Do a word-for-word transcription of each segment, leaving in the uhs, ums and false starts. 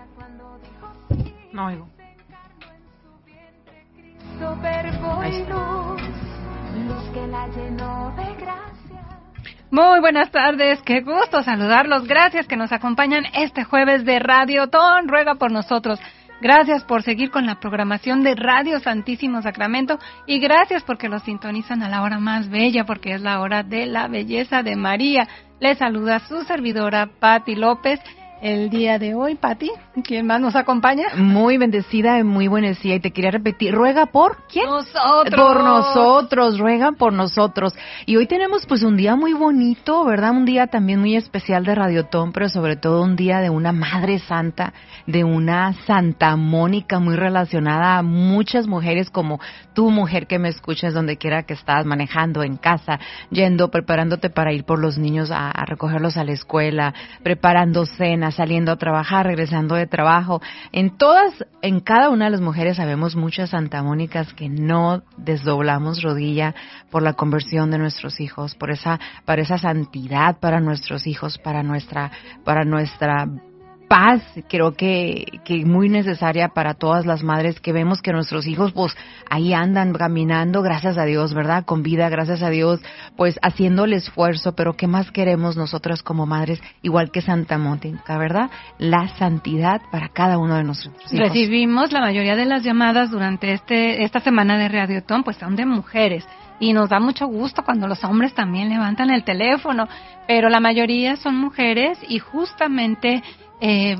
No oigo. Muy buenas tardes, qué gusto saludarlos. Gracias que nos acompañan este jueves de Radiotón. Ruega por nosotros. Gracias por seguir con la programación de Radio Santísimo Sacramento y gracias porque los sintonizan a la hora más bella, porque es la hora de la belleza de María. Les saluda su servidora Pati López. El día de hoy, Pati, ¿quién más nos acompaña? Muy bendecida y muy buenecida. Y te quería repetir, ruega por ¿quién? Nosotros. Por nosotros, ruegan por nosotros. Y hoy tenemos pues un día muy bonito, ¿verdad? Un día también muy especial de Radiotón, pero sobre todo un día de una Madre Santa, de una Santa Mónica muy relacionada a muchas mujeres como tú, mujer que me escuchas donde quiera que estás, manejando, en casa, yendo, preparándote para ir por los niños a, a recogerlos a la escuela, preparando cena, saliendo a trabajar, regresando de trabajo. En todas, en cada una de las mujeres sabemos muchas Santa Mónicas que no desdoblamos rodilla por la conversión de nuestros hijos, por esa, para esa santidad para nuestros hijos, para nuestra, para nuestra paz, creo que que muy necesaria para todas las madres que vemos que nuestros hijos pues ahí andan caminando, gracias a Dios, ¿verdad? Con vida, gracias a Dios, pues haciendo el esfuerzo, pero ¿qué más queremos nosotras como madres? Igual que Santa Mónica, ¿verdad? La santidad para cada uno de nosotros hijos. Recibimos la mayoría de las llamadas durante este esta semana de Radiotón, pues son de mujeres. Y nos da mucho gusto cuando los hombres también levantan el teléfono, pero la mayoría son mujeres y justamente eh,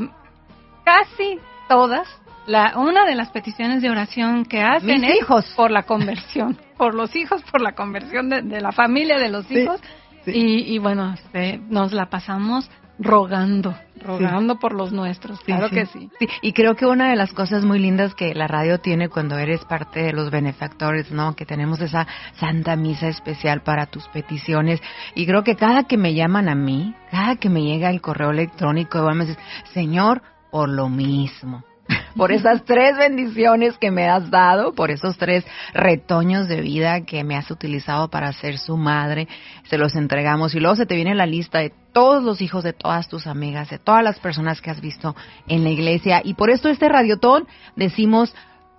casi todas, la una de las peticiones de oración que hacen Mis es hijos. por la conversión, por los hijos, por la conversión de, de la familia de los hijos. Sí, sí. Y, y bueno, este, nos la pasamos rogando, rogando sí. por los nuestros, claro sí, sí. que sí. sí. Y creo que una de las cosas muy lindas que la radio tiene cuando eres parte de los benefactores, ¿no? Que tenemos esa Santa Misa especial para tus peticiones. Y creo que cada que me llaman a mí, cada que me llega el correo electrónico, igual me dicen, Señor, por lo mismo. Por esas tres bendiciones que me has dado, por esos tres retoños de vida que me has utilizado para ser su madre, se los entregamos y luego se te viene la lista de todos los hijos de todas tus amigas, de todas las personas que has visto en la iglesia y por esto este Radiotón decimos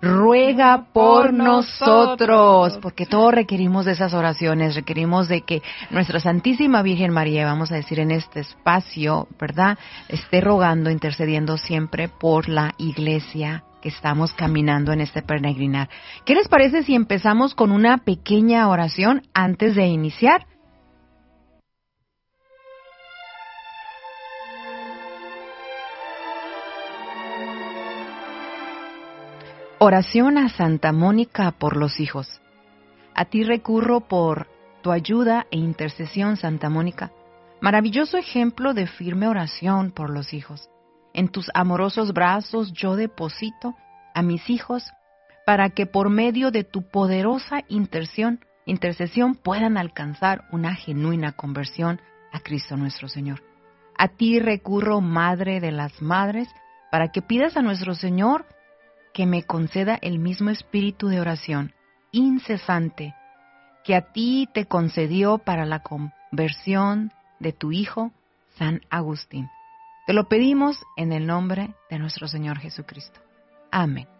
ruega por nosotros, porque todos requerimos de esas oraciones, requerimos de que nuestra Santísima Virgen María, vamos a decir en este espacio, ¿verdad?, esté rogando, intercediendo siempre por la iglesia que estamos caminando en este peregrinar. ¿Qué les parece si empezamos con una pequeña oración antes de iniciar? Oración a Santa Mónica por los hijos. A ti recurro por tu ayuda e intercesión, Santa Mónica, maravilloso ejemplo de firme oración por los hijos. En tus amorosos brazos yo deposito a mis hijos para que por medio de tu poderosa intercesión, intercesión puedan alcanzar una genuina conversión a Cristo nuestro Señor. A ti recurro, Madre de las Madres, para que pidas a nuestro Señor que me conceda el mismo espíritu de oración incesante que a ti te concedió para la conversión de tu Hijo, San Agustín. Te lo pedimos en el nombre de nuestro Señor Jesucristo. Amén.